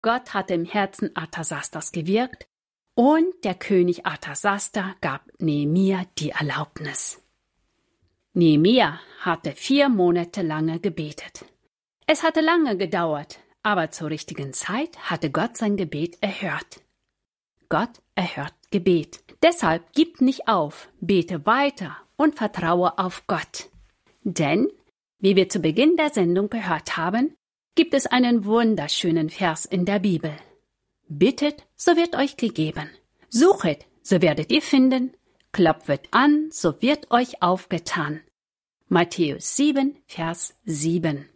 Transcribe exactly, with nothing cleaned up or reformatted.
Gott hatte im Herzen Arthasastas gewirkt und der König Arthasasta gab Nehemia die Erlaubnis. Nehemia hatte vier Monate lange gebetet. Es hatte lange gedauert, aber zur richtigen Zeit hatte Gott sein Gebet erhört. Gott erhört Gebet. Deshalb gib nicht auf, bete weiter und vertraue auf Gott. Denn, wie wir zu Beginn der Sendung gehört haben, gibt es einen wunderschönen Vers in der Bibel. Bittet, so wird euch gegeben. Suchet, so werdet ihr finden. Klopfet an, so wird euch aufgetan. Matthäus sieben, Vers sieben.